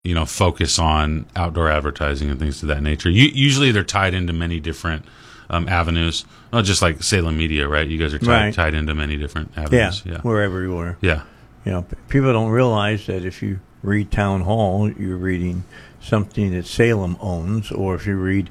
focus on outdoor advertising and things of that nature. Usually they're tied into many different avenues. Not just like Salem Media, right? You guys are tied into many different avenues. Yeah, wherever you are. Yeah. People don't realize that if you read Town Hall, you're reading something that Salem owns, or if you read,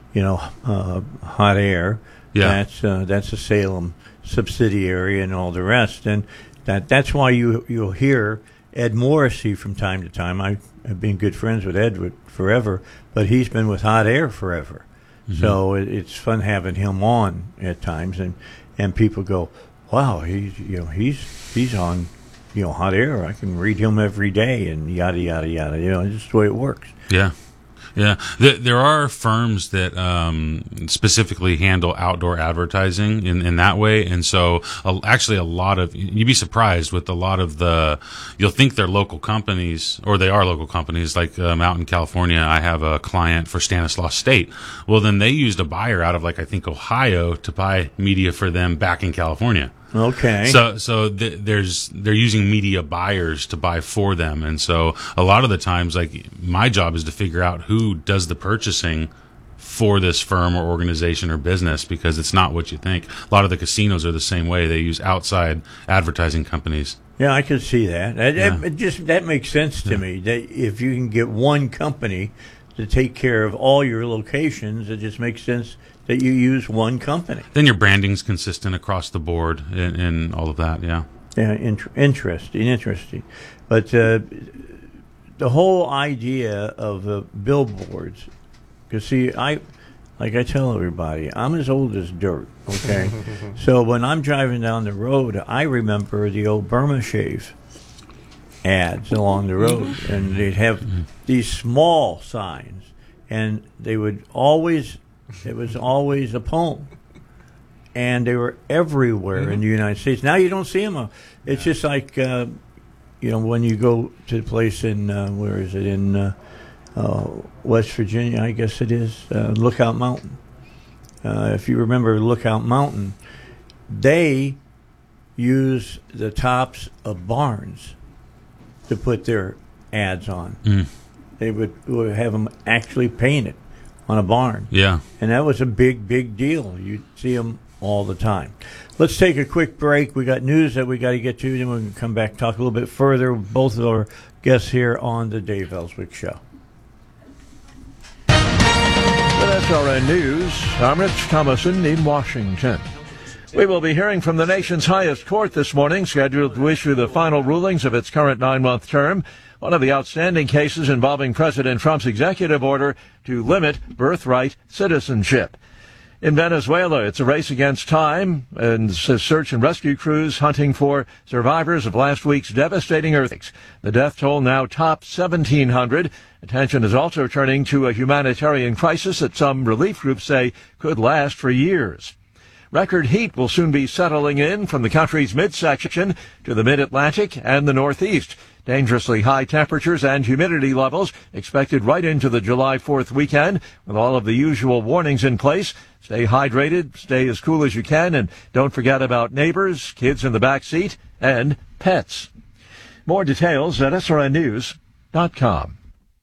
Hot Air, that's a Salem subsidiary and all the rest. And that's why you'll hear Ed Morrissey from time to time. I've been good friends with Ed forever, but he's been with Hot Air forever. Mm-hmm. So it's fun having him on at times, and people go, wow, he's on Hot Air. I can read him every day, and yada yada yada. It's just the way it works. Yeah. Yeah, there are firms that specifically handle outdoor advertising in that way, and so actually a lot of, you'd be surprised with a lot of you'll think they're local companies, or they are local companies, like out in California, I have a client for Stanislaus State. Well, then they used a buyer out of I think Ohio to buy media for them back in California. Okay. So they're using media buyers to buy for them, and so a lot of the times, my job is to figure out who does the purchasing for this firm or organization or business, because it's not what you think. A lot of the casinos are the same way; they use outside advertising companies. Yeah, I can see that. That makes sense to me. That if you can get one company to take care of all your locations, it just makes sense that you use one company. Then your branding's consistent across the board and all of that, yeah. Yeah, interesting. But the whole idea of billboards, because see, I tell everybody, I'm as old as dirt, okay? So when I'm driving down the road, I remember the old Burma Shave ads along the road, and they'd have these small signs, and they would always... It was always a poem, and they were everywhere in the United States. Now you don't see them. It's just like when you go to the place in where is it, in West Virginia, I guess it is, Lookout Mountain. If you remember Lookout Mountain, they use the tops of barns to put their ads on. They would have them actually painted on a barn. Yeah. And that was a big, big deal. You'd see them all the time. Let's take a quick break. We got news that we got to get to, then we can come back and talk a little bit further with both of our guests here on the Dave Ellswick Show. With SRN News, I'm Rich Thomason in Washington. We will be hearing from the nation's highest court this morning, scheduled to issue the final rulings of its current 9-month term. One of the outstanding cases involving President Trump's executive order to limit birthright citizenship. In Venezuela, it's a race against time, and search and rescue crews hunting for survivors of last week's devastating earthquakes. The death toll now tops 1,700. Attention is also turning to a humanitarian crisis that some relief groups say could last for years. Record heat will soon be settling in from the country's midsection to the mid-Atlantic and the Northeast. Dangerously high temperatures and humidity levels expected right into the July 4th weekend, with all of the usual warnings in place. Stay hydrated, stay as cool as you can, and don't forget about neighbors, kids in the back seat, and pets. More details at srnnews.com.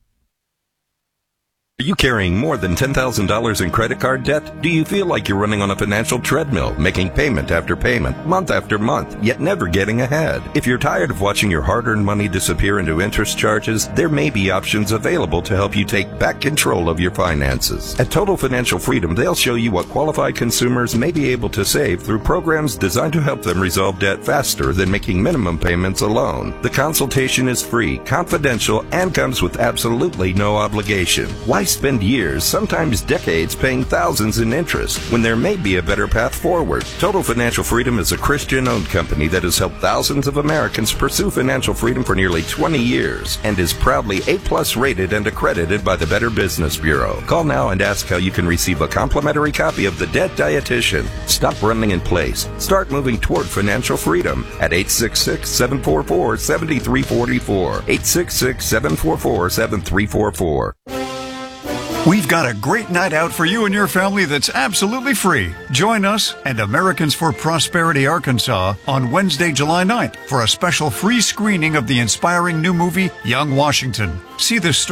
Are you carrying more than $10,000 in credit card debt? Do you feel like you're running on a financial treadmill, making payment after payment, month after month, yet never getting ahead? If you're tired of watching your hard-earned money disappear into interest charges, there may be options available to help you take back control of your finances. At Total Financial Freedom, they'll show you what qualified consumers may be able to save through programs designed to help them resolve debt faster than making minimum payments alone. The consultation is free, confidential, and comes with absolutely no obligation. Why spend years, sometimes decades, paying thousands in interest when there may be a better path forward? Total Financial Freedom is a Christian-owned company that has helped thousands of Americans pursue financial freedom for nearly 20 years and is proudly A+ rated and accredited by the Better Business Bureau. Call now and ask how you can receive a complimentary copy of The Debt Dietitian. Stop running in place. Start moving toward financial freedom at 866-744-7344. 866-744-7344. We've got a great night out for you and your family that's absolutely free. Join us and Americans for Prosperity Arkansas on Wednesday, July 9th for a special free screening of the inspiring new movie, Young Washington. See the story